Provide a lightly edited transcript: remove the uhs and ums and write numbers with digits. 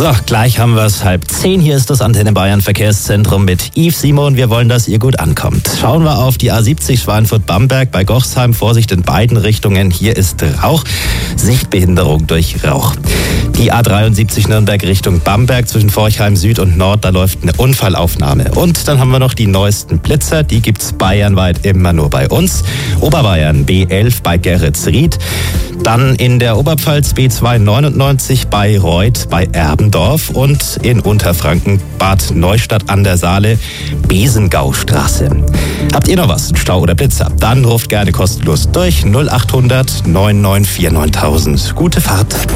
So, gleich haben wir es 9:30. Hier ist das Antenne Bayern Verkehrszentrum mit Yves Simon. Wir wollen, dass ihr gut ankommt. Schauen wir auf die A70 Schweinfurt-Bamberg bei Gochsheim. Vorsicht in beiden Richtungen. Hier ist Rauch. Sichtbehinderung durch Rauch. Die A73 Nürnberg Richtung Bamberg zwischen Forchheim Süd und Nord. Da läuft eine Unfallaufnahme. Und dann haben wir noch die neuesten Blitzer. Die gibt's bayernweit immer nur bei uns. Oberbayern B11 bei Geretsried. Dann in der Oberpfalz B299 bei Reuth bei Erbendorf und in Unterfranken Bad Neustadt an der Saale Besengaustraße. Habt ihr noch was, einen Stau oder Blitzer? Dann ruft gerne kostenlos durch 0800 994 9000. Gute Fahrt.